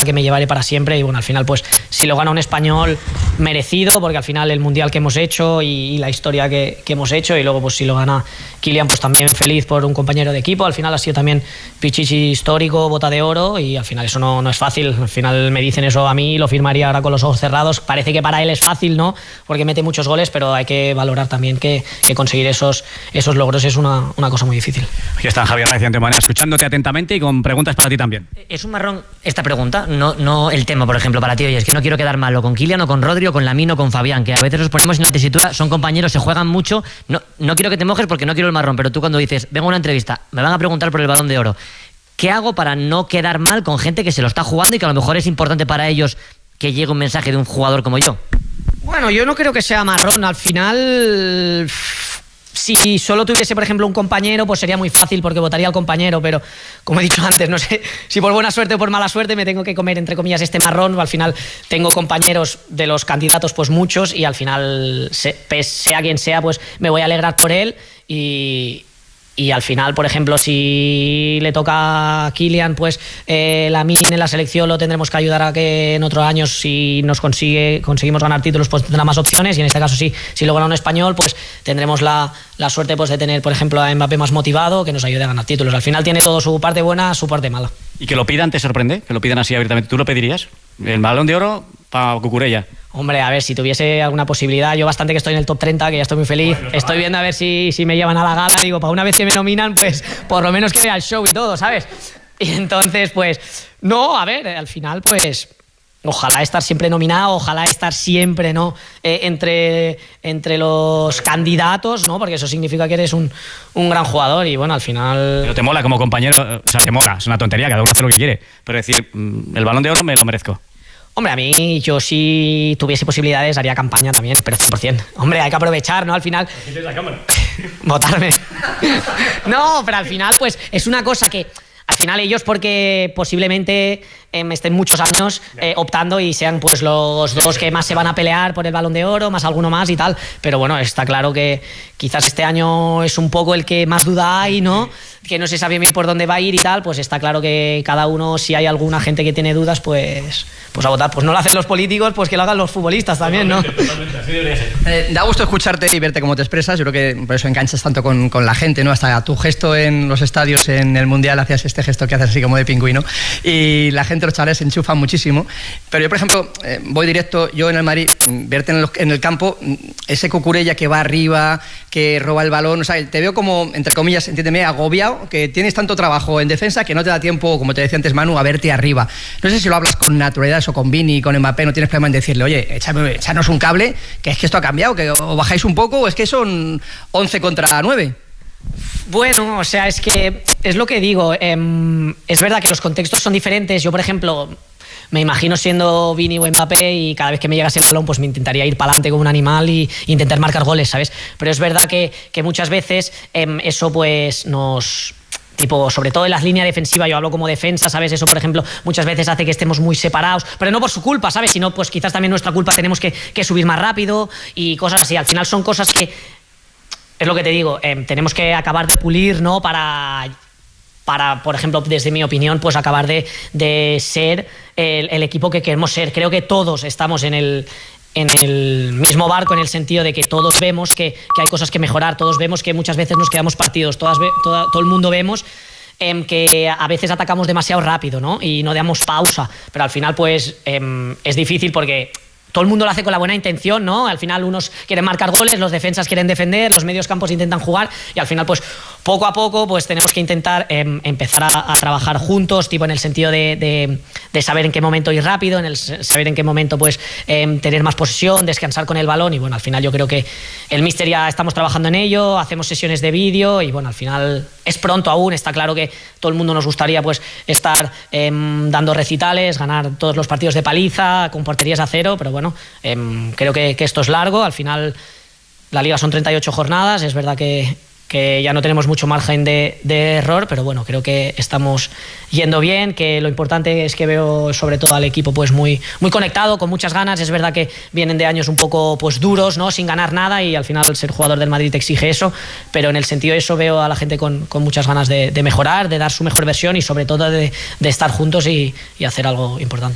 que me llevaré para siempre. Y bueno, al final pues si lo gana un español, merecido, porque al final el mundial que hemos hecho y la historia que hemos hecho, y luego pues si lo gana Kylian, pues también feliz por un compañero de equipo. Al final ha sido también Pichichi histórico, bota de oro, y al final eso no es fácil. Al final me dicen eso a mí, lo firmaría ahora con los ojos cerrados. Parece que para él es fácil, ¿no? Porque mete muchos goles, pero hay que valorar también que conseguir esos logros es una cosa muy difícil. Aquí está Javier Reyes de Antemanera, escuchándote atentamente y con preguntas para ti también. ¿Es un marrón esta pregunta? No el tema, por ejemplo, para ti. Oye, es que no quiero quedar malo con Kylian o con Rodri o con Lamine o con Fabián, que a veces los ponemos en una tesitura, son compañeros, se juegan mucho. No quiero que te mojes porque no quiero el marrón, pero tú cuando dices, vengo a una entrevista, me van a preguntar por el Balón de Oro, ¿qué hago para no quedar mal con gente que se lo está jugando y que a lo mejor es importante para ellos que llegue un mensaje de un jugador como yo? Bueno, yo no creo que sea marrón. Al final, si solo tuviese, por ejemplo, un compañero, pues sería muy fácil porque votaría al compañero, pero como he dicho antes, no sé si por buena suerte o por mala suerte me tengo que comer, entre comillas, este marrón. Al final tengo compañeros de los candidatos, pues muchos, y al final, sea quien sea, pues me voy a alegrar por él. Y al final, por ejemplo, si le toca a Kylian, pues Lamine en la selección lo tendremos que ayudar a que en otros años, si conseguimos ganar títulos, pues tendrá más opciones. Y en este caso, si lo gana un español, pues tendremos la suerte pues de tener, por ejemplo, a Mbappé más motivado, que nos ayude a ganar títulos. Al final tiene todo su parte buena, su parte mala. ¿Y que lo pidan te sorprende? ¿Que lo pidan así abiertamente? ¿Tú lo pedirías? ¿El Balón de Oro para Cucurella? Hombre, a ver, si tuviese alguna posibilidad, yo bastante que estoy en el top 30, que ya estoy muy feliz. Bueno, estoy viendo a ver si me llevan a la gala. Digo, para una vez que me nominan, pues por lo menos que vea el show y todo, ¿sabes? Y entonces, pues, no, a ver, al final, pues, ojalá estar siempre nominado, ojalá estar siempre, ¿no? Entre los candidatos, ¿no? Porque eso significa que eres un gran jugador y, bueno, al final... Pero te mola como compañero, o sea, te mola, es una tontería, cada uno hace lo que quiere. Pero decir, el Balón de Oro me lo merezco. Hombre, a mí, yo si tuviese posibilidades haría campaña también, pero 100%. Hombre, hay que aprovechar, ¿no? Al final... ¿Aquí tienes la cámara? Votarme. No, pero al final, pues, es una cosa que... Al final ellos, porque posiblemente estén muchos años optando y sean pues los dos que más se van a pelear por el Balón de Oro, más alguno más y tal, pero bueno, está claro que quizás este año es un poco el que más duda hay, ¿no? Que no se sabe bien por dónde va a ir y tal, pues está claro que cada uno, si hay alguna gente que tiene dudas, pues a votar. Pues no lo hacen los políticos, pues que lo hagan los futbolistas también, ¿no? Totalmente, así debería ser. Da gusto escucharte y verte cómo te expresas. Yo creo que por eso enganchas tanto con la gente, ¿no? Hasta tu gesto en los estadios, en el Mundial, hacías este gesto que haces así como de pingüino. Y la gente, los chavales, se enchufan muchísimo. Pero yo, por ejemplo, voy directo, yo en el Madrid, verte en el campo, ese Cucurella que va arriba, que roba el balón, o sea, te veo como, entre comillas, entiéndeme, agobiado, que tienes tanto trabajo en defensa que no te da tiempo, como te decía antes Manu, a verte arriba. No sé si lo hablas con naturalidad o con Vini, con Mbappé, no tienes problema en decirle, oye, échanos un cable, que es que esto ha cambiado, que o bajáis un poco, o es que son 11 contra 9. Bueno, o sea, es que es lo que digo, es verdad que los contextos son diferentes. Yo, por ejemplo, me imagino siendo Vini o Mbappé y cada vez que me llegase el balón pues me intentaría ir para adelante como un animal y intentar marcar goles, ¿sabes? Pero es verdad que muchas veces eso pues nos... Tipo, sobre todo en las líneas defensivas, yo hablo como defensa, ¿sabes? Eso, por ejemplo, muchas veces hace que estemos muy separados, pero no por su culpa, ¿sabes? Sino pues quizás también nuestra culpa, tenemos que subir más rápido y cosas así. Al final son cosas que, es lo que te digo, tenemos que acabar de pulir, ¿no? Para, por ejemplo, desde mi opinión, pues acabar de ser el equipo que queremos ser. Creo que todos estamos en el mismo barco, en el sentido de que todos vemos que hay cosas que mejorar, todos vemos que muchas veces nos quedamos partidos, todo el mundo vemos que a veces atacamos demasiado rápido, ¿no? Y no damos pausa, pero al final pues es difícil porque todo el mundo lo hace con la buena intención, ¿no? Al final unos quieren marcar goles, los defensas quieren defender, los medios campos intentan jugar y al final pues poco a poco pues tenemos que intentar empezar a trabajar juntos, tipo en el sentido de saber en qué momento ir rápido, en el saber en qué momento pues tener más posesión, descansar con el balón y bueno, al final yo creo que el míster ya estamos trabajando en ello, hacemos sesiones de vídeo y bueno, al final es pronto aún, está claro que todo el mundo nos gustaría pues estar dando recitales, ganar todos los partidos de paliza, con porterías a cero, pero bueno, creo que esto es largo, al final la liga son 38 jornadas, es verdad que ya no tenemos mucho margen de error, pero bueno, creo que estamos yendo bien, que lo importante es que veo sobre todo al equipo pues muy, muy conectado, con muchas ganas. Es verdad que vienen de años un poco pues duros, ¿no? Sin ganar nada y al final ser jugador del Madrid te exige eso, pero en el sentido de eso veo a la gente con muchas ganas de mejorar, de dar su mejor versión y sobre todo de estar juntos y hacer algo importante.